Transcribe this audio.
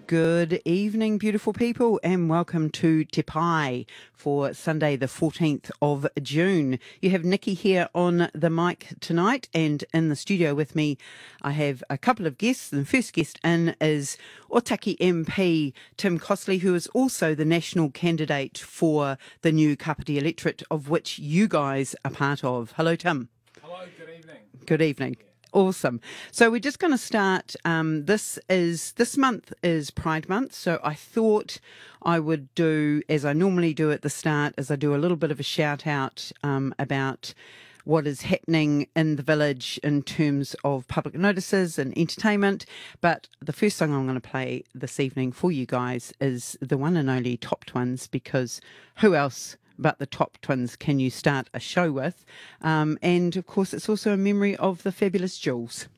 Good evening, beautiful people, and welcome to Te Pai for Sunday, the 14th of June. You have Nikki here on the mic tonight, and in the studio with me, I have a couple of guests. The first guest in is Otaki MP Tim Costley, who is also the national candidate for the new Kapiti electorate, of which you guys are part of. Hello, Tim. Hello, good evening. Good evening. Awesome. So we're just going to start. This month is Pride Month, so I thought I would do, as I normally do at the start, is I do a little bit of a shout out about what is happening in the village in terms of public notices and entertainment. But the first song I'm going to play this evening for you guys is the one and only Top Twins, because who else but the Top Twins can you start a show with? And of course, it's also a memory of the fabulous Jules.